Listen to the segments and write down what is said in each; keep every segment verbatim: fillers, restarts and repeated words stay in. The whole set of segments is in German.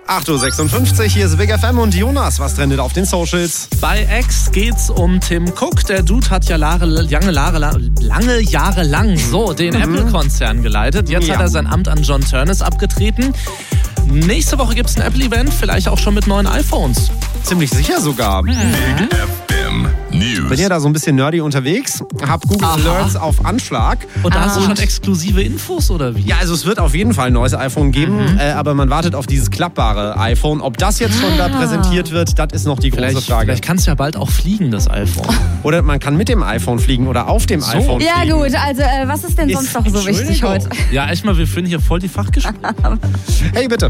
acht Uhr sechsundfünfzig, hier ist Big F M und Jonas, was trendet auf den Socials? Bei X geht's um Tim Cook. Der Dude hat ja lange, lange, lange, lange Jahre lang so den mhm. Apple-Konzern geleitet. Jetzt ja. hat er sein Amt an John Ternus abgetreten. Nächste Woche gibt's ein Apple-Event, vielleicht auch schon mit neuen iPhones. Ziemlich sicher sogar. Mhm. Big F M News. Bin ja da so ein bisschen nerdy unterwegs, hab Google Aha. Alerts auf Anschlag. Und da hast du schon exklusive Infos oder wie? Ja, also es wird auf jeden Fall ein neues iPhone geben, mhm. äh, aber man wartet auf dieses klappbare iPhone. Ob das jetzt schon da präsentiert wird, das ist noch die große vielleicht, Frage. Vielleicht kann es ja bald auch fliegen, das iPhone. Oder man kann mit dem iPhone fliegen oder auf dem so. iPhone ja, fliegen. Ja gut, also äh, was ist denn sonst noch so wichtig heute? Ja, echt mal, wir führen hier voll die Fachgespräche. Hey, bitte.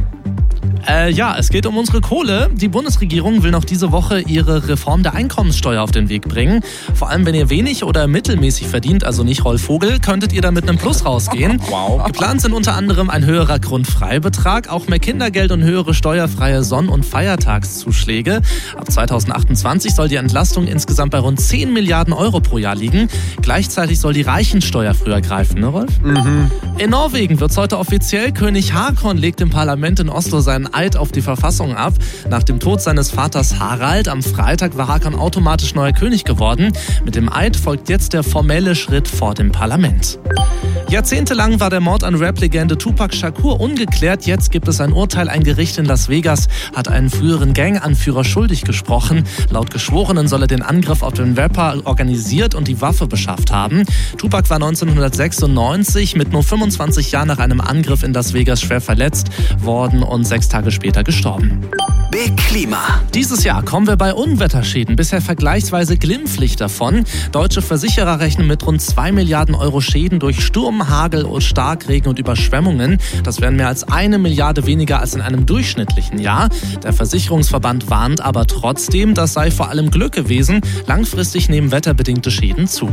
Äh, ja, es geht um unsere Kohle. Die Bundesregierung will noch diese Woche ihre Reform der Einkommenssteuer auf den Weg bringen. Vor allem, wenn ihr wenig oder mittelmäßig verdient, also nicht Rolf Vogel, könntet ihr da mit einem Plus rausgehen. Wow. Geplant sind unter anderem ein höherer Grundfreibetrag, auch mehr Kindergeld und höhere steuerfreie Sonn- und Feiertagszuschläge. Ab zweitausendachtundzwanzig soll die Entlastung insgesamt bei rund zehn Milliarden Euro pro Jahr liegen. Gleichzeitig soll die Reichensteuer früher greifen, ne Rolf? Mhm. In Norwegen wird's heute offiziell. König Haakon legt im Parlament in Oslo seinen Eid auf die Verfassung ab. Nach dem Tod seines Vaters Harald am Freitag war Haakon automatisch neuer König geworden. Mit dem Eid folgt jetzt der formelle Schritt vor dem Parlament. Jahrzehntelang war der Mord an Rap-Legende Tupac Shakur ungeklärt. Jetzt gibt es ein Urteil. Ein Gericht in Las Vegas hat einen früheren Gang-Anführer schuldig gesprochen. Laut Geschworenen soll er den Angriff auf den Rapper organisiert und die Waffe beschafft haben. Tupac war neunzehnhundertsechsundneunzig mit nur fünfundzwanzig Jahren nach einem Angriff in Las Vegas schwer verletzt worden und sechs Tage später gestorben. Big Klima. Dieses Jahr kommen wir bei Unwetterschäden bisher vergleichsweise glimpflich davon. Deutsche Versicherer rechnen mit rund zwei Milliarden Euro Schäden durch Sturm, Hagel und Starkregen und Überschwemmungen. Das wären mehr als eine Milliarde weniger als in einem durchschnittlichen Jahr. Der Versicherungsverband warnt aber trotzdem, das sei vor allem Glück gewesen. Langfristig nehmen wetterbedingte Schäden zu.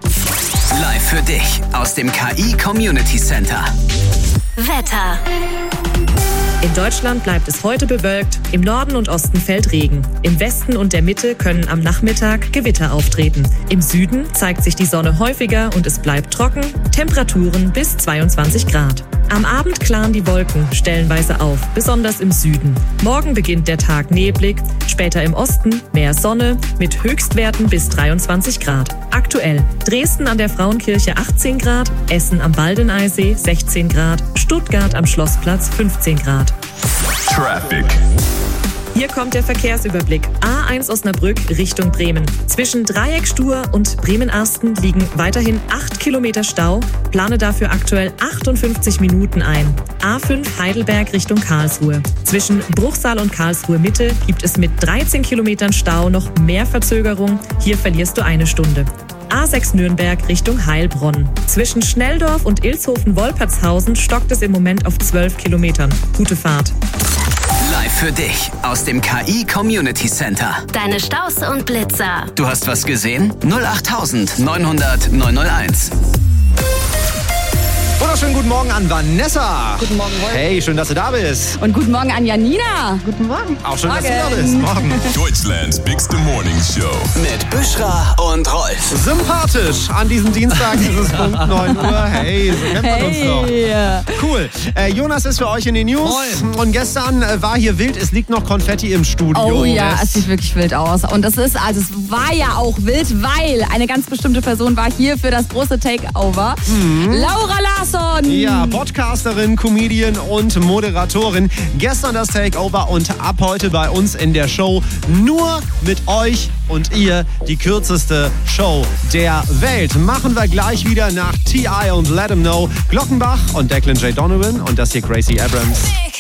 Live für dich aus dem K I Community Center. Wetter. In Deutschland bleibt es heute bewölkt, im Norden und Osten fällt Regen. Im Westen und der Mitte können am Nachmittag Gewitter auftreten. Im Süden zeigt sich die Sonne häufiger und es bleibt trocken, Temperaturen bis zweiundzwanzig Grad. Am Abend klaren die Wolken stellenweise auf, besonders im Süden. Morgen beginnt der Tag neblig, später im Osten mehr Sonne mit Höchstwerten bis dreiundzwanzig Grad. Aktuell Dresden an der Frauenkirche achtzehn Grad, Essen am Waldeneysee sechzehn Grad, Stuttgart am Schlossplatz fünfzehn Grad. Traffic. Hier kommt der Verkehrsüberblick. A eins Osnabrück Richtung Bremen. Zwischen Dreieckstuhr und Bremen-Arsten liegen weiterhin acht Kilometer Stau. Plane dafür aktuell achtundfünfzig Minuten ein. A fünf Heidelberg Richtung Karlsruhe. Zwischen Bruchsal und Karlsruhe Mitte gibt es mit dreizehn Kilometern Stau noch mehr Verzögerung. Hier verlierst du eine Stunde. A sechs Nürnberg Richtung Heilbronn. Zwischen Schnelldorf und Ilshofen-Wolpertshausen stockt es im Moment auf zwölf Kilometern. Gute Fahrt. Live für dich aus dem K I Community Center. Deine Staus und Blitzer. Du hast was gesehen? null acht neun hundert neun null eins. Wunderschönen guten Morgen an Vanessa. Guten Morgen, Wolf. Hey, schön, dass du da bist. Und guten Morgen an Janina. Guten Morgen. Auch schön, Morgen. dass du da bist. Morgen. Deutschlands Bigste Morning Show. Mit Büschra und Rolf. Sympathisch. An diesem Dienstag ist es Punkt neun Uhr. Hey, so kennt man uns doch. Hey. Cool. Äh, Jonas ist für euch in den News. Moin. Und gestern äh, war hier wild. Es liegt noch Konfetti im Studio. Oh ja, Es- es sieht wirklich wild aus. Und es ist, also es war ja auch wild, weil eine ganz bestimmte Person war hier für das große Takeover. Mhm. Laura Larsson. Ja, Podcasterin, Comedian und Moderatorin. Gestern das Takeover und ab heute bei uns in der Show nur mit euch und ihr die kürzeste Show der Welt. Machen wir gleich wieder nach T I und Let 'em Know. Glockenbach und Declan J. Donovan und das hier Gracie Abrams.